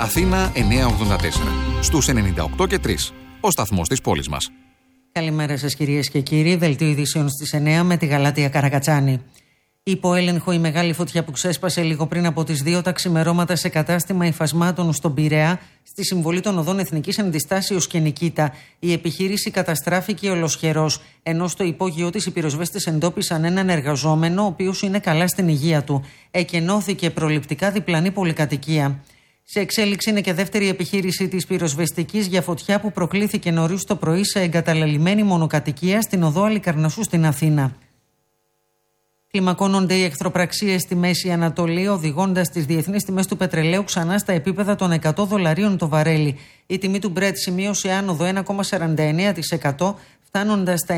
Αθήνα 984. Στους 98 και 3. Ο σταθμός της πόλης μας. Καλημέρα σας κυρίες και κύριοι. Δελτίο ειδήσεων στις 9 με τη Γαλάτεια Καρακατσάνη. Υπό έλεγχο η μεγάλη φωτιά που ξέσπασε λίγο πριν από τις 2 τα ξημερώματα σε κατάστημα υφασμάτων στον Πειραιά, στη συμβολή των οδών Εθνικής Αντιστάσεως και Νικήτα. Η επιχείρηση καταστράφηκε ολοσχερός, ενώ στο υπόγειό της οι πυροσβέστες εντόπισαν έναν εργαζόμενο, ο οποίος είναι καλά στην υγεία του. Εκενώθηκε προληπτικά διπλανή πολυκατοικία. Σε εξέλιξη είναι και δεύτερη επιχείρηση της πυροσβεστικής για φωτιά που προκλήθηκε νωρίς το πρωί σε εγκαταλελειμμένη μονοκατοικία στην οδό Αλικαρνασσού στην Αθήνα. Κλιμακώνονται οι εχθροπραξίες στη Μέση Ανατολή, οδηγώντας τις διεθνείς τιμές του πετρελαίου ξανά στα επίπεδα των $100 το βαρέλι. Η τιμή του Brent σημείωσε άνοδο 1,49%, φτάνοντας στα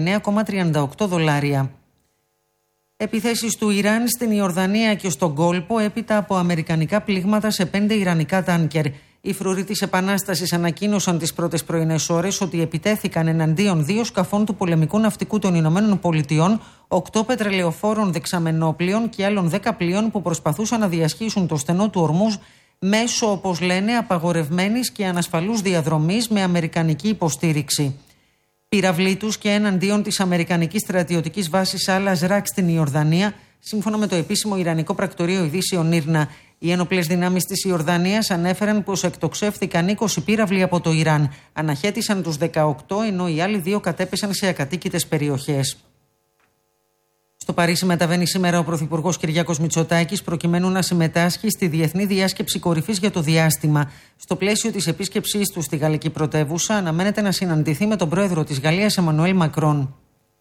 $99,38. Επιθέσεις του Ιράν στην Ιορδανία και στον κόλπο έπειτα από αμερικανικά πλήγματα σε 5 ιρανικά τάνκερ. Οι φρουροί της Επανάστασης ανακοίνωσαν τις πρώτες πρωινές ώρες ότι επιτέθηκαν εναντίον 2 σκαφών του πολεμικού ναυτικού των Ηνωμένων Πολιτειών, 8 πετρελαιοφόρων δεξαμενόπλοιων και άλλων 10 πλοίων που προσπαθούσαν να διασχίσουν το στενό του Ορμούζ μέσω, όπως λένε, απαγορευμένης και ανασφαλούς διαδρομής με αμερικανική υποστήριξη. Πυραυλοί τους και εναντίον της αμερικανικής στρατιωτικής βάσης Al-Azraq στην Ιορδανία, σύμφωνα με το επίσημο Ιρανικό Πρακτορείο Ειδήσεων Ήρνα. Οι ένοπλες δυνάμεις της Ιορδανίας ανέφεραν πως εκτοξεύθηκαν 20 πύραυλοι από το Ιράν. Αναχέτησαν τους 18, ενώ οι άλλοι 2 κατέπεσαν σε ακατοίκητες περιοχές. Στο Παρίσι μεταβαίνει σήμερα ο Πρωθυπουργός Κυριάκος Μητσοτάκης προκειμένου να συμμετάσχει στη Διεθνή Διάσκεψη Κορυφής για το Διάστημα. Στο πλαίσιο της επίσκεψής του στη γαλλική πρωτεύουσα, αναμένεται να συναντηθεί με τον πρόεδρο της Γαλλίας Εμμανουέλ Μακρόν.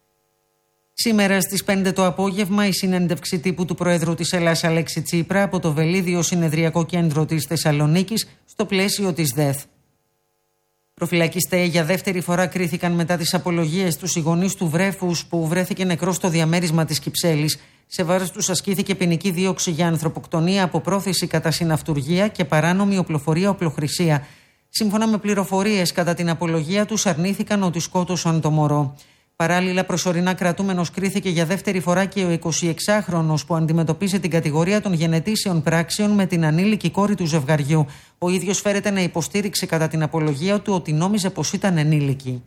Σήμερα στις 5 το απόγευμα η συνέντευξη τύπου του Προέδρου της Ελλάδας Αλέξη Τσίπρα από το Βελίδιο Συνεδριακό Κέντρο της Θεσσαλονίκης στο πλαίσιο της ΔΕΘ. Προφυλακιστέοι για δεύτερη φορά κρίθηκαν μετά τις απολογίες τους οι γονείς του βρέφους που βρέθηκε νεκρός στο διαμέρισμα της Κυψέλης. Σε βάρος τους ασκήθηκε ποινική δίωξη για ανθρωποκτονία από πρόθεση κατά συναυτουργία και παράνομη οπλοφορία-οπλοχρησία. Σύμφωνα με πληροφορίες, κατά την απολογία τους αρνήθηκαν ότι σκότωσαν το μωρό. Παράλληλα, προσωρινά κρατούμενος κρίθηκε για δεύτερη φορά και ο 26χρονος που αντιμετωπίζει την κατηγορία των γενετήσεων πράξεων με την ανήλικη κόρη του ζευγαριού. Ο ίδιος φέρεται να υποστήριξε κατά την απολογία του ότι νόμιζε πως ήταν ενήλικη.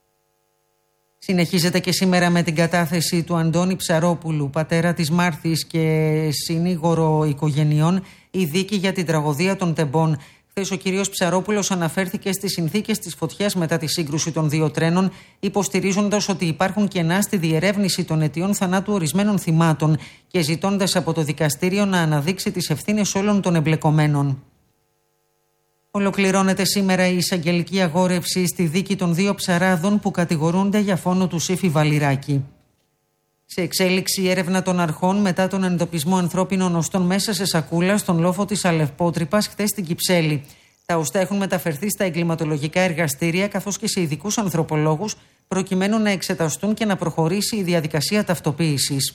Συνεχίζεται και σήμερα με την κατάθεση του Αντώνη Ψαρόπουλου, πατέρα της Μάρθης και συνήγορο οικογενειών, η δίκη για την τραγωδία των Τεμπών. Χθες ο κύριος Ψαρόπουλος αναφέρθηκε στις συνθήκες της φωτιάς μετά τη σύγκρουση των 2 τρένων, υποστηρίζοντας ότι υπάρχουν κενά στη διερεύνηση των αιτιών θανάτου ορισμένων θυμάτων και ζητώντας από το δικαστήριο να αναδείξει τις ευθύνες όλων των εμπλεκομένων. Ολοκληρώνεται σήμερα η εισαγγελική αγόρευση στη δίκη των 2 ψαράδων που κατηγορούνται για φόνο του Σύφη Βαλιράκη. Σε εξέλιξη η έρευνα των αρχών μετά τον εντοπισμό ανθρώπινων οστών μέσα σε σακούλα στον λόφο της Αλευπότρυπας χθες στην Κυψέλη. Τα οστά έχουν μεταφερθεί στα εγκληματολογικά εργαστήρια καθώς και σε ειδικούς ανθρωπολόγους προκειμένου να εξεταστούν και να προχωρήσει η διαδικασία ταυτοποίησης.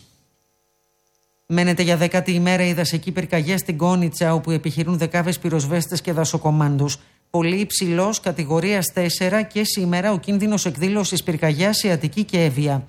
Μένεται για 10η ημέρα η δασική πυρκαγιά στην Κόνιτσα, όπου επιχειρούν δεκάδες πυροσβέστες και δασοκομάντος. Πολύ υψηλός, κατηγορίας 4 και σήμερα ο κίνδυνος εκδήλωσης πυρκαγιάς σε Αττική και Εύβοια.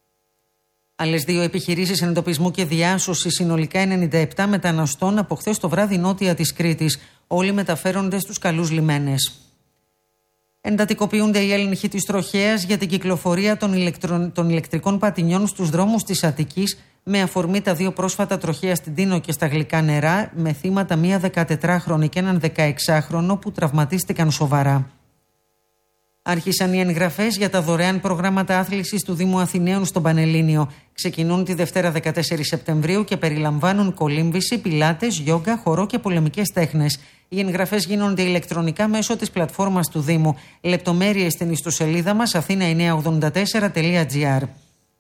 Άλλες 2 επιχειρήσεις εντοπισμού και διάσωσης, συνολικά 97 μεταναστών από χθες το βράδυ νότια της Κρήτης. Όλοι μεταφέρονται στους καλούς λιμένες. Εντατικοποιούνται οι έλεγχοι της τροχέας για την κυκλοφορία των ηλεκτρικών πατινιών στους δρόμους της Αττικής, με αφορμή τα 2 πρόσφατα τροχαία στην Τίνο και στα Γλυκά Νερά, με θύματα μία 14χρονη και έναν 16χρονο που τραυματίστηκαν σοβαρά. Άρχισαν οι εγγραφές για τα δωρεάν προγράμματα άθλησης του Δήμου Αθηναίων στον Πανελλήνιο. Ξεκινούν τη Δευτέρα 14 Σεπτεμβρίου και περιλαμβάνουν κολύμβηση, πιλάτες, γιόγκα, χορό και πολεμικές τέχνες. Οι εγγραφές γίνονται ηλεκτρονικά μέσω της πλατφόρμας του Δήμου. Λεπτομέρειες στην ιστοσελίδα μας athena984.gr.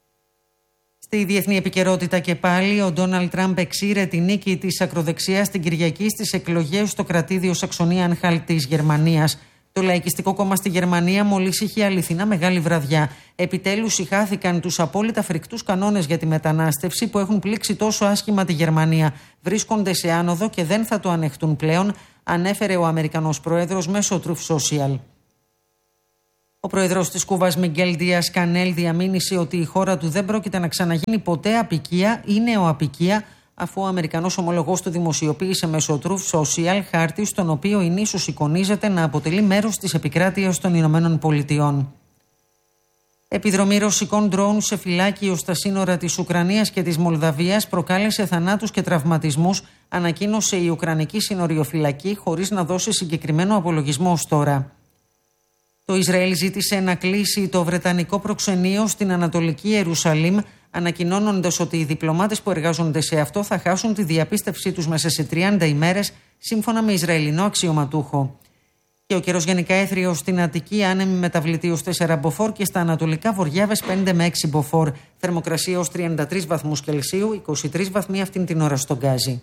Στη διεθνή επικαιρότητα και πάλι, ο Ντόναλντ Τραμπ εξήρε τη νίκη της ακροδεξιάς την Κυριακή στις εκλογές στο κρατήδιο Σαξονία-Ανχάλτ της Γερμανίας. Το Λαϊκιστικό Κόμμα στη Γερμανία μόλις είχε αληθινά μεγάλη βραδιά. Επιτέλους ηχάθηκαν τους απόλυτα φρικτούς κανόνες για τη μετανάστευση που έχουν πλήξει τόσο άσχημα τη Γερμανία. Βρίσκονται σε άνοδο και δεν θα το ανεχτούν πλέον, ανέφερε ο Αμερικανός πρόεδρος μέσω Truth Social. Ο πρόεδρος της Κούβας, Μιγγέλ Ντίας Κανέλ, διαμήνυσε ότι η χώρα του δεν πρόκειται να ξαναγίνει ποτέ απικία ή νεοαπικία, αφού ο Αμερικανός ομολογός του δημοσιοποίησε μέσω Truth Social χάρτη, στον οποίο η νήσος εικονίζεται να αποτελεί μέρος της επικράτειας των Ηνωμένων Πολιτειών. Επιδρομή ρωσικών ντρόουν σε φυλάκιο στα σύνορα της Ουκρανίας και της Μολδαβίας προκάλεσε θανάτους και τραυματισμούς, ανακοίνωσε η Ουκρανική Συνοριοφυλακή, χωρίς να δώσει συγκεκριμένο απολογισμό ως τώρα. Το Ισραήλ ζήτησε να κλείσει το βρετανικό προξενείο στην Ανατολική Ιερουσαλήμ, ανακοινώνοντας ότι οι διπλωμάτες που εργάζονται σε αυτό θα χάσουν τη διαπίστευσή τους μέσα σε 30 ημέρες, σύμφωνα με Ισραηλινό αξιωματούχο. Και ο καιρός γενικά έθριος στην Αττική, άνεμη μεταβλητή ως 4 μποφόρ και στα ανατολικά βορειάβες 5 με 6 μποφόρ. Θερμοκρασία ως 33 βαθμούς Κελσίου, 23 βαθμοί αυτήν την ώρα στον Γκάζι.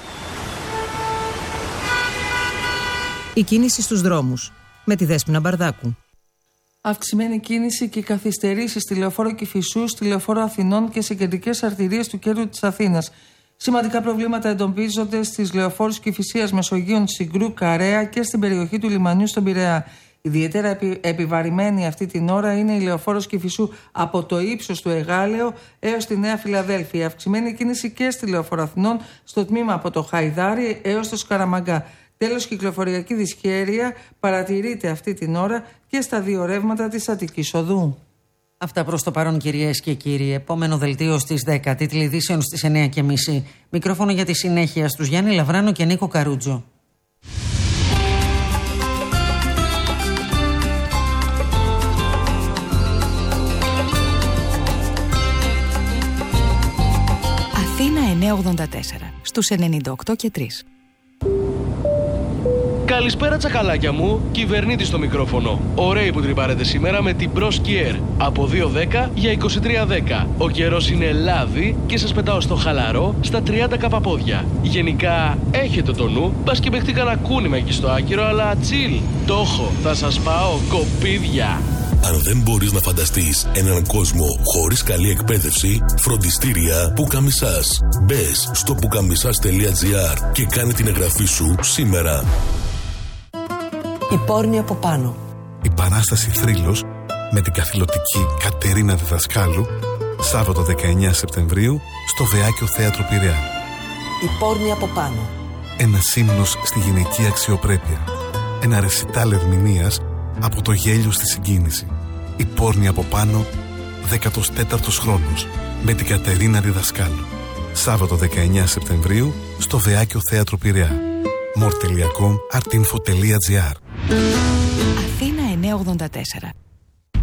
Η κίνηση στους δρόμους με τη Δέσποινα Μπαρδάκου. Αυξημένη κίνηση και καθυστερήσεις στη λεωφόρο Κηφισού, στη λεωφόρο Αθηνών και σε κεντρικές αρτηρίες του κέντρου της Αθήνας. Σημαντικά προβλήματα εντοπίζονται στις λεωφόρους Κηφισίας, Μεσογείων, Συγκρού, Καρέα και στην περιοχή του λιμανιού στον Πειραιά. Ιδιαίτερα επιβαρημένη αυτή την ώρα είναι η λεωφόρος Κηφισού από το ύψος του Εγάλεο έως τη Νέα Φιλαδέλφια. Αυξημένη κίνηση και στη λεωφόρο Αθηνών, στο τμήμα από το Χαϊδάρι έως το Σκαραμαγκά. Τέλος, κυκλοφοριακή δυσχέρεια παρατηρείται αυτή την ώρα και στα δύο ρεύματα της Αττικής Οδού. Αυτά προς το παρόν, κυρίες και κύριοι. Επόμενο δελτίο στις 10. Τίτλοι ειδήσεων στις 9:30. Μικρόφωνο για τη συνέχεια στους Γιάννη Λαβράνο και Νίκο Καρούτζο. Αθήνα 984 στους 98 και 3. Καλησπέρα τσακαλάκια μου, κυβερνήτη στο μικρόφωνο. Ωραίοι που τρυπάρετε σήμερα με την Pro Skier. Από 2.10 για 23.10. Ο καιρός είναι λάδι και σας πετάω στο χαλαρό στα 30 καπαπόδια. Γενικά έχετε το νου, πας και παιχτεί κανένα κούνημα εκεί στο άκυρο, αλλά chill. Το έχω, θα σας πάω κοπίδια. Αν δεν μπορείς να φανταστείς έναν κόσμο χωρίς καλή εκπαίδευση, φροντιστήρια Πουκαμισάς. Μπες στο pukamisas.gr και κάνε την εγγραφή σου σήμερα. Η πόρνη από πάνω. Η παράσταση Θρύλος με την καθηλωτική Κατερίνα Διδασκάλου, Σάββατο 19 Σεπτεμβρίου στο Βεάκιο Θέατρο Πειραιά. Η πόρνη από πάνω. Ένας ύμνος στη γυναική αξιοπρέπεια. Ένα ρεσιτάλ ερμηνείας από το γέλιο στη συγκίνηση. Η πόρνη από πάνω, 14ος χρόνος, με την Κατερίνα Διδασκάλου. Σάββατο 19 Σεπτεμβρίου στο Βεάκιο Θέατρο Πειραιά. more.com, artinfo.gr. Αθήνα 984.